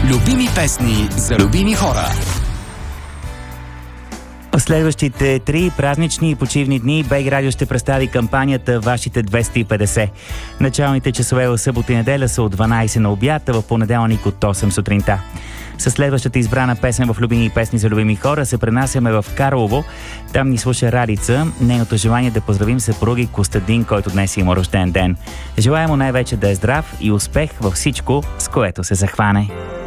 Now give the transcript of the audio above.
Любими песни за любими хора. В следващите 3 празнични и почивни дни БГ Радио ще представи кампанията Вашите 250. Началните часове в събота и неделя са от 12 на обяд, а в понеделник от 8 сутринта. Със следващата избрана песен в Любими песни за любими хора се пренасяме в Карлово. Там ни слуша Ралица. Нейното желание да поздравим съпруги Костадин, който днес има рожден ден. Желаем му най-вече да е здрав и успех във всичко, с което се захване.